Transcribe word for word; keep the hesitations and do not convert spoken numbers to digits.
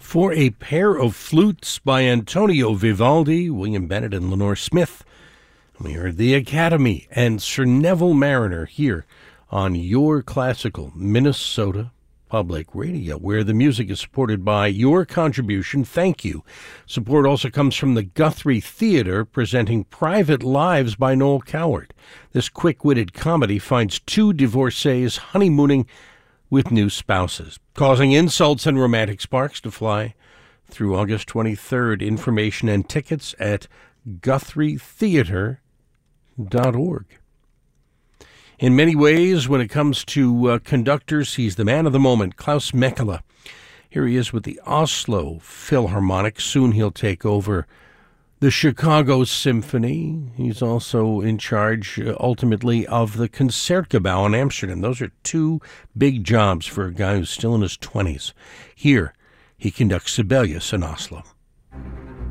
For a pair of flutes by Antonio Vivaldi, William Bennett, and Lenore Smith. We heard The Academy and Sir Neville Mariner here on your classical Minnesota Public Radio, where the music is supported by your contribution. Thank you. Support also comes from the Guthrie Theater, presenting Private Lives by Noel Coward. This quick-witted comedy finds two divorcees honeymooning with new spouses, causing insults and romantic sparks to fly through August twenty-third. Information and tickets at guthrie theater dot org. In many ways, when it comes to uh, conductors, he's the man of the moment, Klaus Mekela. Here he is with the Oslo Philharmonic. Soon he'll take over the Chicago Symphony. He's also in charge, uh, ultimately, of the Concertgebouw in Amsterdam. Those are two big jobs for a guy who's still in his twenties. Here, he conducts Sibelius in Oslo.